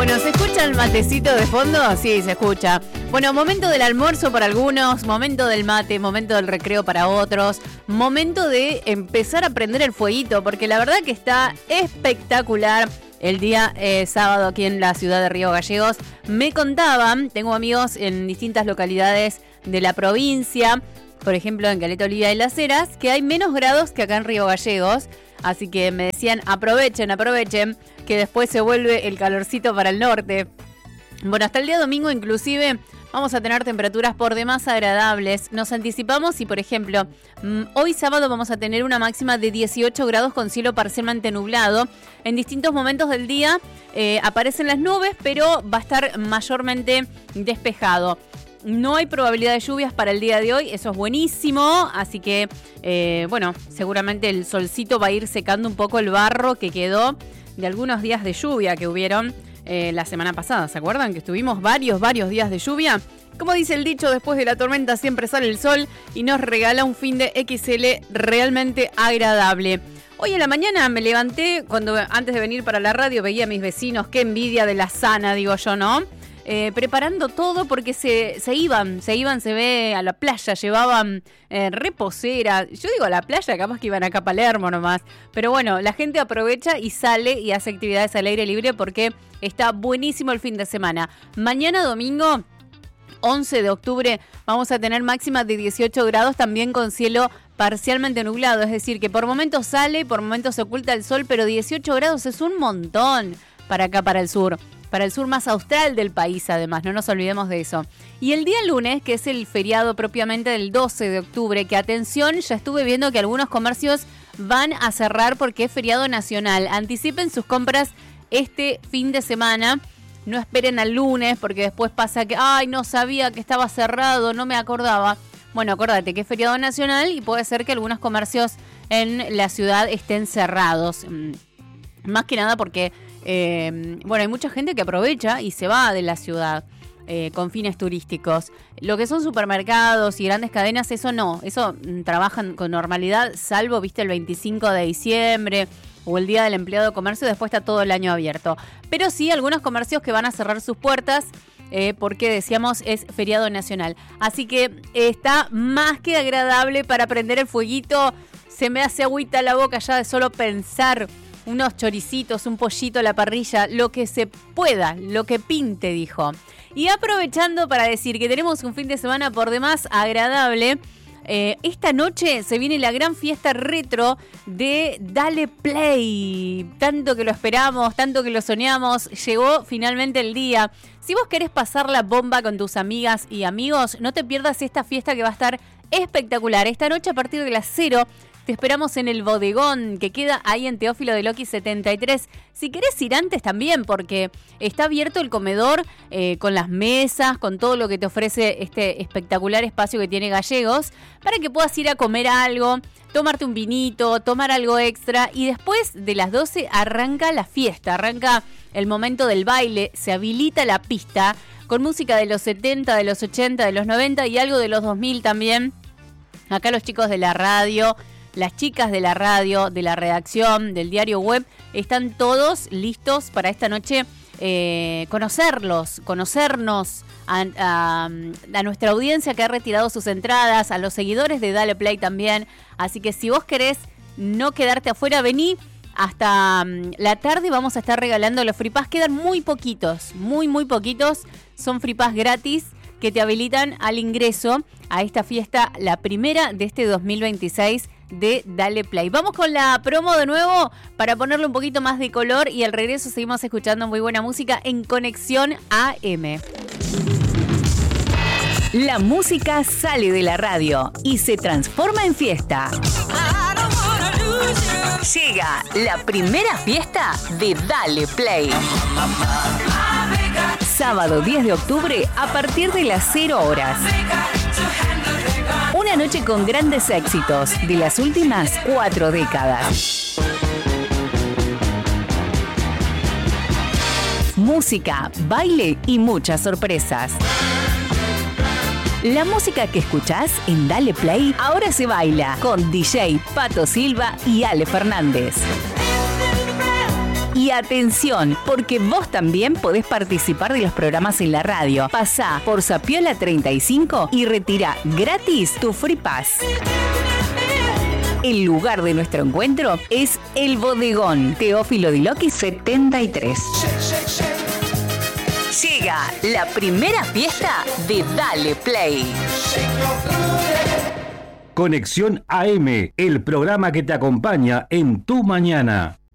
Bueno, ¿se escucha el matecito de fondo? Sí, se escucha. Bueno, momento del almuerzo para algunos, momento del mate, momento del recreo para otros, momento de empezar a prender el fueguito, porque la verdad que está espectacular el día sábado aquí en la ciudad de Río Gallegos. Me contaban, tengo amigos en distintas localidades de la provincia, por ejemplo en Caleta Olivia y Las Heras, que hay menos grados que acá en Río Gallegos. Así que me decían, aprovechen, que después se vuelve el calorcito para el norte. Bueno, hasta el día domingo inclusive vamos a tener temperaturas por demás agradables. Nos anticipamos y, por ejemplo, hoy sábado vamos a tener una máxima de 18 grados con cielo parcialmente nublado. En distintos momentos del día aparecen las nubes, pero va a estar mayormente despejado. No hay probabilidad de lluvias para el día de hoy, eso es buenísimo, así que, bueno, seguramente el solcito va a ir secando un poco el barro que quedó de algunos días de lluvia que hubieron la semana pasada. ¿Se acuerdan que estuvimos varios días de lluvia? Como dice el dicho, después de la tormenta siempre sale el sol y nos regala un fin de XL realmente agradable. Hoy en la mañana me levanté, antes de venir para la radio veía a mis vecinos, qué envidia de la sana, digo yo, ¿no? Preparando todo porque se iban, se ve a la playa, llevaban reposera. Yo digo a la playa, capaz que iban acá a Palermo nomás. Pero bueno, la gente aprovecha y sale y hace actividades al aire libre porque está buenísimo el fin de semana. Mañana domingo, 11 de octubre, vamos a tener máxima de 18 grados también con cielo parcialmente nublado. Es decir, que por momentos sale, por momentos se oculta el sol, pero 18 grados es un montón para acá, para el sur más austral del país, además, no nos olvidemos de eso. Y el día lunes, que es el feriado propiamente del 12 de octubre, que atención, ya estuve viendo que algunos comercios van a cerrar porque es feriado nacional. Anticipen sus compras este fin de semana, no esperen al lunes porque después pasa que, ay, no sabía que estaba cerrado, no me acordaba. Bueno, acordate que es feriado nacional y puede ser que algunos comercios en la ciudad estén cerrados. Más que nada porque bueno, hay mucha gente que aprovecha y se va de la ciudad con fines turísticos. Lo que son supermercados y grandes cadenas, eso no. Eso trabajan con normalidad, salvo, viste, el 25 de diciembre o el Día del Empleado de Comercio, después está todo el año abierto. Pero sí, algunos comercios que van a cerrar sus puertas porque, decíamos, es feriado nacional. Así que está más que agradable para prender el fueguito. Se me hace agüita la boca ya de solo pensar. Unos choricitos, un pollito a la parrilla, lo que se pueda, lo que pinte, dijo. Y aprovechando para decir que tenemos un fin de semana por demás agradable, esta noche se viene la gran fiesta retro de Dale Play. Tanto que lo esperamos, tanto que lo soñamos, llegó finalmente el día. Si vos querés pasar la bomba con tus amigas y amigos, no te pierdas esta fiesta que va a estar espectacular. Esta noche a partir de las 0... te esperamos en el bodegón que queda ahí en Teófilo de Loqui 73. Si querés ir antes también, porque está abierto el comedor con las mesas, con todo lo que te ofrece este espectacular espacio que tiene Gallegos, para que puedas ir a comer algo, tomarte un vinito, tomar algo extra. Y después de las 12 arranca la fiesta, arranca el momento del baile, se habilita la pista con música de los 70, de los 80, de los 90 y algo de los 2000 también. Acá los chicos de la radio, las chicas de la radio, de la redacción, del diario web, están todos listos para esta noche conocernos a nuestra audiencia que ha retirado sus entradas, a los seguidores de Dale Play también. Así que si vos querés no quedarte afuera, vení. Hasta la tarde vamos a estar regalando los free pass. Quedan muy poquitos, muy poquitos. Son free pass gratis que te habilitan al ingreso a esta fiesta, la primera de este 2026 de Dale Play. Vamos con la promo de nuevo para ponerle un poquito más de color y al regreso seguimos escuchando muy buena música en Conexión AM. La música sale de la radio y se transforma en fiesta. Llega la primera fiesta de Dale Play. Sábado 10 de octubre a partir de las 0 horas. Una noche con grandes éxitos de las últimas 4 décadas. Música, baile y muchas sorpresas. La música que escuchás en Dale Play ahora se baila con DJ Pato Silva y Ale Fernández. Y Y atención, porque vos también podés participar de los programas en la radio. Pasá por Sapiola 35 y retira gratis tu Free Pass. El lugar de nuestro encuentro es El Bodegón, Teófilo Diloqui 73. Llega la primera fiesta de Dale Play. Conexión AM, el programa que te acompaña en tu mañana.